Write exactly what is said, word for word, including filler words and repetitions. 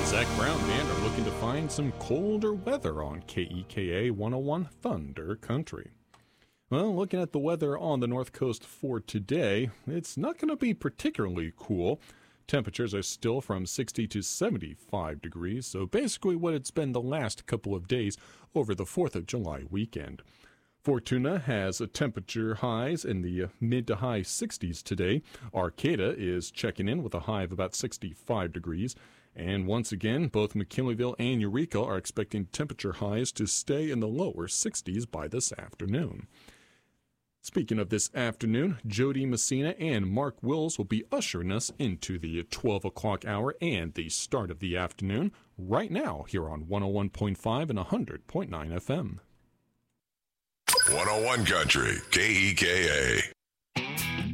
Zach Brown Band are looking to find some colder weather on K E K A one oh one Thunder Country. Well, looking at the weather on the North Coast for today, it's not going to be particularly cool. Temperatures are still from sixty to seventy-five degrees, so basically what it's been the last couple of days over the fourth of July weekend. Fortuna has a temperature highs in the mid to high sixties today. Arcata is checking in with a high of about sixty-five degrees. And once again, both McKinleyville and Eureka are expecting temperature highs to stay in the lower sixties by this afternoon. Speaking of this afternoon, Jody Messina and Mark Wills will be ushering us into the twelve o'clock hour and the start of the afternoon right now here on one oh one point five and one hundred point nine F M. one oh one Country, K E K A.